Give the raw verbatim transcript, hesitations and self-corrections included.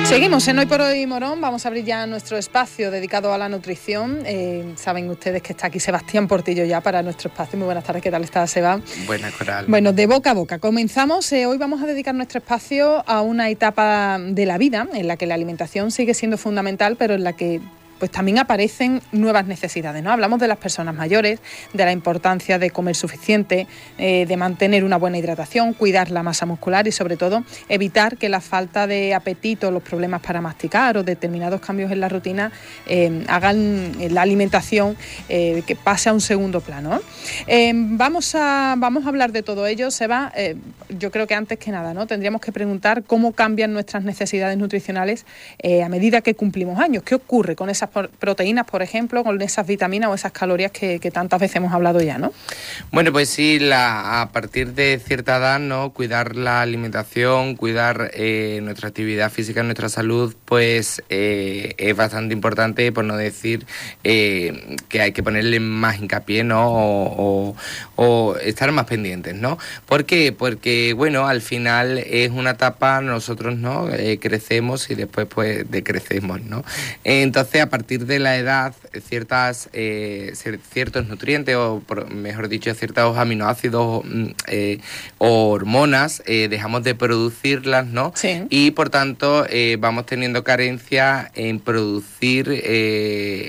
Seguimos en Hoy por Hoy Morón, vamos a abrir ya nuestro espacio dedicado a la nutrición. Eh, saben ustedes que está aquí Sebastián Portillo ya para nuestro espacio. Muy buenas tardes, ¿qué tal está, Seba? Buenas, Coral. Bueno, de boca a boca. Comenzamos, eh, hoy vamos a dedicar nuestro espacio a una etapa de la vida en la que la alimentación sigue siendo fundamental, pero en la que pues también aparecen nuevas necesidades, ¿no? Hablamos de las personas mayores, de la importancia de comer suficiente, eh, de mantener una buena hidratación, cuidar la masa muscular y sobre todo evitar que la falta de apetito, los problemas para masticar o determinados cambios en la rutina eh, hagan la alimentación eh, que pase a un segundo plano. Eh, vamos a vamos a hablar de todo ello, Seba. Eh, yo creo que antes que nada, ¿no? Tendríamos que preguntar cómo cambian nuestras necesidades nutricionales eh, a medida que cumplimos años. ¿Qué ocurre con esas proteínas, por ejemplo, con esas vitaminas o esas calorías que, que tantas veces hemos hablado ya, ¿no? Bueno, pues sí, la, a partir de cierta edad, ¿no? Cuidar la alimentación, cuidar eh, nuestra actividad física, nuestra salud, pues eh, es bastante importante, por no decir eh, que hay que ponerle más hincapié, ¿no? O, o, o estar más pendientes, ¿no? ¿Por qué? Porque, bueno, al final es una etapa, nosotros, ¿no? Eh, crecemos y después, pues, decrecemos, ¿no? Entonces, a partir A partir de la edad, ciertas eh, ciertos nutrientes, o por, mejor dicho, ciertos aminoácidos eh, o hormonas, eh, dejamos de producirlas, ¿no? Sí. Y por tanto, eh, vamos teniendo carencia en producir eh,